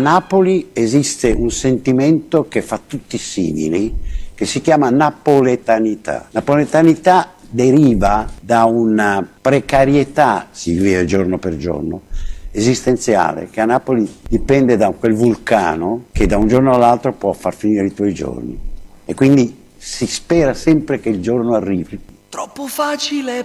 Napoli esiste un sentimento che fa tutti simili, che si chiama napoletanità. Napoletanità deriva da una precarietà, si vive giorno per giorno, esistenziale, che a Napoli dipende da quel vulcano che da un giorno all'altro può far finire i tuoi giorni. E quindi si spera sempre che il giorno arrivi. Troppo facile